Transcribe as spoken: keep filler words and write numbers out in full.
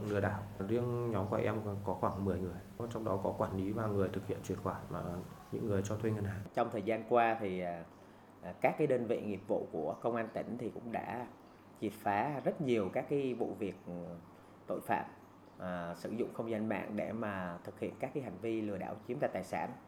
lừa đảo. Riêng nhóm của em có khoảng mười người, trong đó có quản lý và người thực hiện chuyển khoản và những người cho thuê ngân hàng. Trong thời gian qua thì các cái đơn vị nghiệp vụ của công an tỉnh thì cũng đã triệt phá rất nhiều các cái vụ việc tội phạm à, sử dụng không gian mạng để mà thực hiện các cái hành vi lừa đảo chiếm đoạt tài sản.